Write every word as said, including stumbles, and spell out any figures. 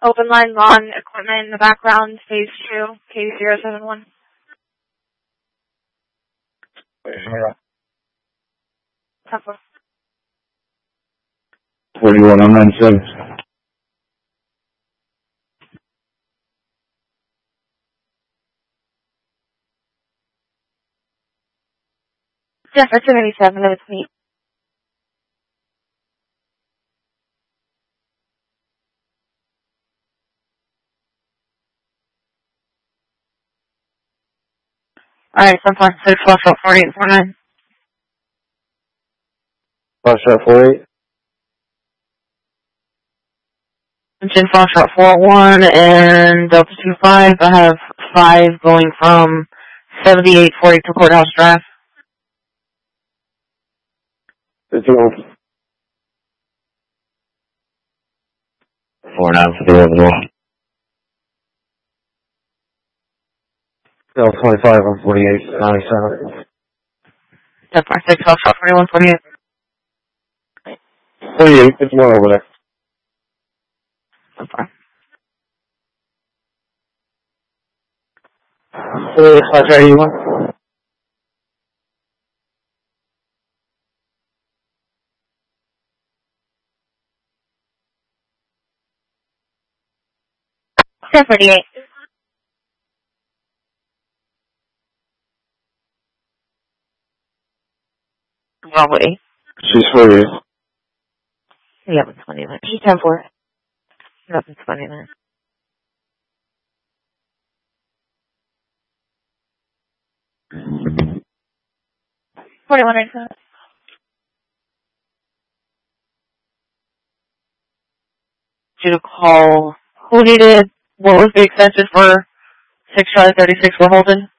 Open line lawn equipment in the background, phase two, K zero seven one. forty-one oh nine seven. Jefferson eighty-seven, it's me. Alright, so far, six, four, four, eight, four, nine. Foxtrot four eight. Engine Foxtrot four one and Delta two five. I have five going from seventy-eight forty to Courthouse Drive. fifty-one. Four nine for the overall. L twenty-five on forty-eight ninety-seven. Ten four six Foxtrot forty-one forty-eight. forty-eight, fifty-one over there. Ten four. forty-eight Foxtrot eighty-one. ten forty-eight. Bravo eight. She's forty-eight. eleven twenty-nine. ten four. eleven twenty-nine. forty-one ninety-seven. You to call who needed, what was the extension for six Charlie thirty-six for Holden?